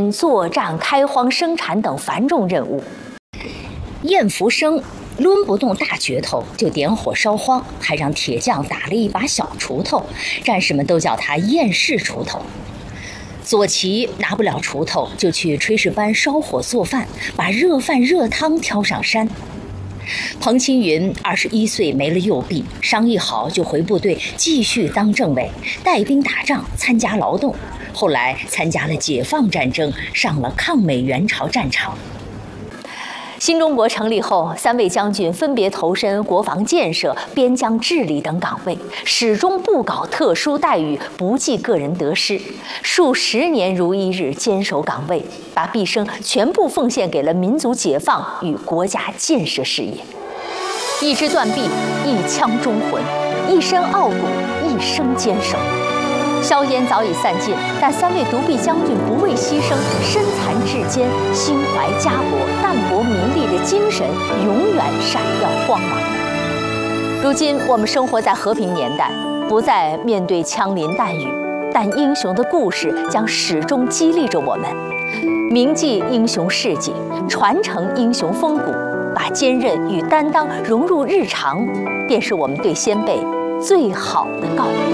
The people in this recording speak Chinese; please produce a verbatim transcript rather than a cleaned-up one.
军作战、开荒、生产等繁重任务。晏福生抡不动大镢头，就点火烧荒，还让铁匠打了一把小锄头，战士们都叫他晏氏锄头。左奇拿不了锄头，就去炊事班烧火做饭，把热饭热汤挑上山。彭青云二十一岁没了右臂，伤一好就回部队继续当政委，带兵打仗，参加劳动。后来参加了解放战争，上了抗美援朝战场。新中国成立后，三位将军分别投身国防建设、边疆治理等岗位，始终不搞特殊待遇，不计个人得失，数十年如一日坚守岗位，把毕生全部奉献给了民族解放与国家建设事业。一支断臂，一枪忠魂；一身傲骨，一生坚守。硝烟早已散尽，但三位独臂将军不畏牺牲，身残志坚，心怀家国、淡泊名利的精神永远闪耀光芒。如今我们生活在和平年代，不再面对枪林弹雨，但英雄的故事将始终激励着我们，铭记英雄事迹，传承英雄风骨，把坚韧与担当融入日常，便是我们对先辈最好的告别。